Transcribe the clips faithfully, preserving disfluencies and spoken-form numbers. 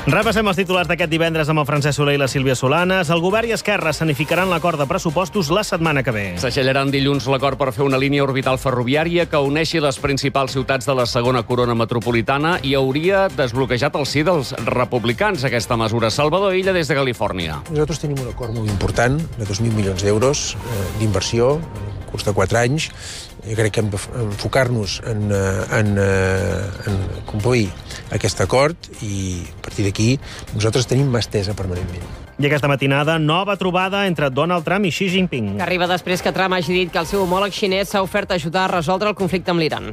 Repassem els titulars d'aquest divendres amb el Francesc Soler i la Sílvia Solanes. El govern i Esquerra sanificaran l'acord de pressupostos la setmana que ve. S'aixellaran dilluns l'acord per fer una línia orbital ferroviària que uneixi les principals ciutats de la segona corona metropolitana i hauria desbloquejat el sí dels republicans aquesta mesura. Salvador Illa, des de Califòrnia. Nosaltres tenim un acord molt important de dos mil milions d'euros eh, d'inversió en curs de quatre anys. Jo crec que hem d'enfocar-nos en, en, en complir aquest acord i a partir d'aquí nosaltres tenim mà estesa permanentment. I aquesta matinada, nova trobada entre Donald Trump i Xi Jinping. Que arriba després que Trump hagi dit que el seu homòleg xinès s'ha ofert a ajudar a resoldre el conflicte amb l'Iran.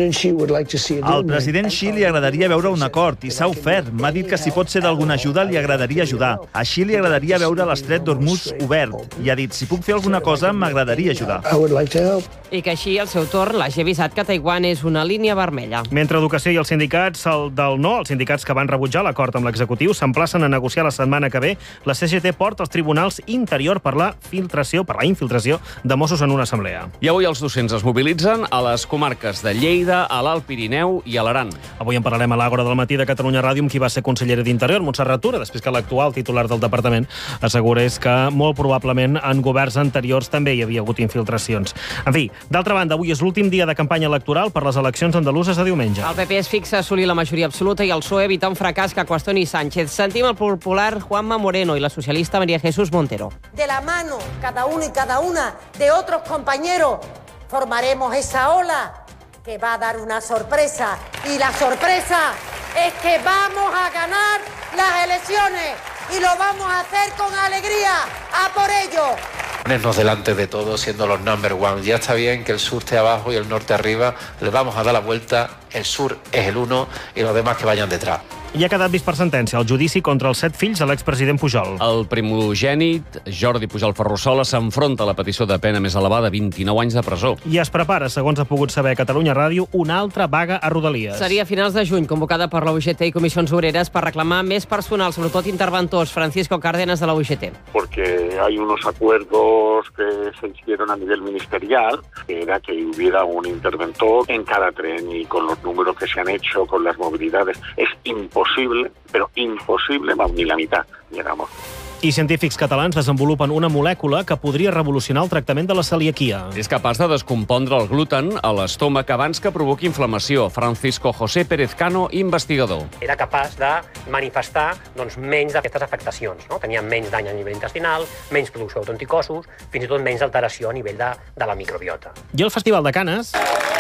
Al president Xi li agradaria veure un acord i s'ha ofert. M'ha dit que si pot ser d'alguna ajuda li agradaria ajudar. A Xi li agradaria veure l'estret d'Hormuz obert i ha dit, si puc fer alguna cosa, m'agradaria ajudar. I que així, al seu torn, l'hagi avisat que Taiwan és una línia vermella. Mentre Educació i els sindicats el del no, els sindicats que van rebutjar l'acord amb l'executiu, s'emplacen a negociar la setmana que ve. La C G T porta als tribunals Interior per la filtració, per la infiltració de Mossos en una assemblea. I avui els docents es mobilitzen a les comarques de Lleida, a l'Alt Pirineu i a l'Aran. Avui en parlarem a l'Àgora del matí de Catalunya Ràdio amb qui va ser consellera d'Interior, Montserrat Tura, després que l'actual titular del departament assegurés que molt probablement en governs anteriors també hi havia hagut infiltracions. En fi, d'altra banda, avui és l'últim dia de campanya electoral per les eleccions andaluses de diumenge. El P P es fixa assolir la majoria absoluta i el P S O E evita un fracàs que qüestioni Sánchez. Sentim el popular Juanma Moreno i la socialista María Jesús Montero. De la mano, cada uno y cada una de otros compañeros, formaremos esa ola que va a dar una sorpresa. Y la sorpresa es que vamos a ganar las elecciones y lo vamos a hacer con alegría. ¡A por ello! Ponernos delante de todos siendo los number one. Ya está bien que el sur esté abajo y el norte arriba. Le vamos a dar la vuelta. El sur es el uno y los demás que vayan detrás. I ha quedat vist per sentència el judici contra els set fills de l'expresident Pujol. El primogènit, Jordi Pujol Ferrusola, s'enfronta a la petició de pena més elevada, vint-i-nou anys de presó. I es prepara, segons ha pogut saber Catalunya Ràdio, una altra vaga a Rodalies. Seria a finals de juny, convocada per la U G T i Comissions Obreres per reclamar més personal, sobretot interventors. Francisco Cárdenas, de la U G T. Porque hay unos acuerdos que se hicieron a nivel ministerial, que era que hubiera un interventor en cada tren, y con los números que se han hecho, con las movilidades, es imposible. Imposible, però impossible, ni la meitat llegamos. I científics catalans desenvolupen una molècula que podria revolucionar el tractament de la celiaquia. És capaç de descompondre el gluten a l'estómac abans que provoqui inflamació. Francisco José Pérez Cano, investigador. Era capaç de manifestar doncs, menys d'aquestes afectacions. No? Tenia menys dany a nivell intestinal, menys producció d'autoanticossos, fins i tot menys alteració a nivell de, de la microbiota. I el Festival de Canes...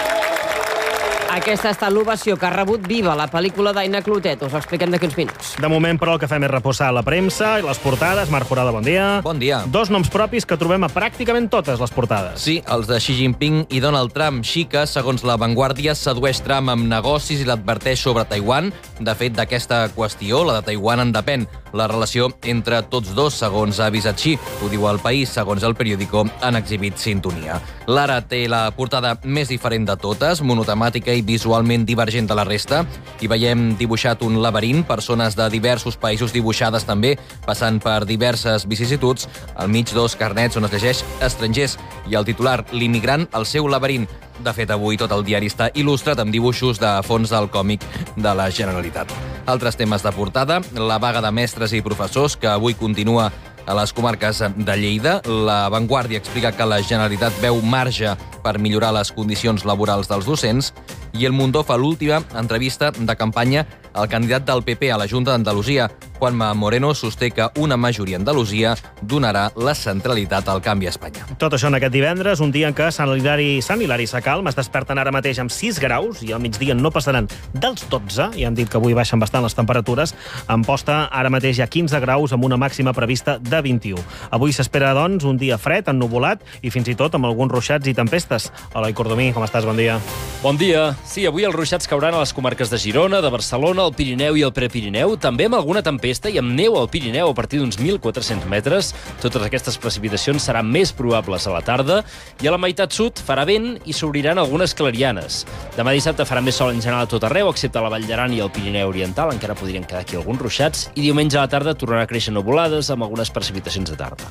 Aquesta ha estat l'ovació que ha rebut Viva, la pel·lícula d'Aina Clotet. Us ho expliquem d'aquí uns minuts. De moment, però, el que fem és reposar la premsa i les portades. Marc Forada, bon dia. Bon dia. Dos noms propis que trobem a pràcticament totes les portades. Sí, els de Xi Jinping i Donald Trump. Xi, que, segons La Vanguardia, sedueix Trump amb negocis i l'adverteix sobre Taiwan. De fet, d'aquesta qüestió, la de Taiwan, en depèn la relació entre tots dos, segons ha avisat Xi. Ho diu El País, segons El Periódico, han exhibit sintonia. L'Ara té la portada més diferent de totes, monotemàtica i visualment divergent de la resta. Hi veiem dibuixat un laberint, persones de diversos països dibuixades també, passant per diverses vicissituds, al mig dos carnets on es llegeix estrangers i el titular, l'immigrant, el seu laberint. De fet, avui tot el diari està il·lustrat amb dibuixos de fons del còmic de la Generalitat. Altres temes de portada, la vaga de mestres i professors, que avui continua a les comarques de Lleida. La Vanguardia explica que la Generalitat veu marge per millorar les condicions laborals dels docents i El Mundo fa l'última entrevista de campanya al candidat del P P a la Junta d'Andalusia. Juanma Moreno sosté que una majoria a Andalusia donarà la centralitat al canvi a Espanya. Tot això en aquest divendres, un dia en què Sant Hilari, Sant Hilari Sacalm es desperten ara mateix amb sis graus i al migdia no passaran dels dotze, i han dit que avui baixen bastant les temperatures. En Posta ara mateix hi ha quinze graus amb una màxima prevista de vint-i-u. Avui s'espera, doncs, un dia fred, ennuvolat i fins i tot amb alguns ruixats i tempestes. Hola, Cordomí, com estàs? Bon dia. Bon dia. Sí, avui els ruixats cauran a les comarques de Girona, de Barcelona, el Pirineu i el Prepirineu, també amb alguna tempesta i amb neu al Pirineu a partir d'uns mil quatre-cents metres. Totes aquestes precipitacions seran més probables a la tarda i a la meitat sud farà vent i s'obriran algunes clarianes. Demà dissabte farà més sol en general a tot arreu, excepte a la Vall d'Aran i el Pirineu Oriental, encara podrien quedar aquí alguns ruixats, i diumenge a la tarda tornarà a créixer nuvolades amb algunes precipitacions de tarda.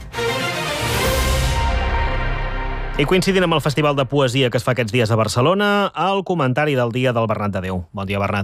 I coincidint amb el Festival de Poesia que es fa aquests dies a Barcelona, el comentari del dia del Bernat de Déu. Bon dia, Bernat.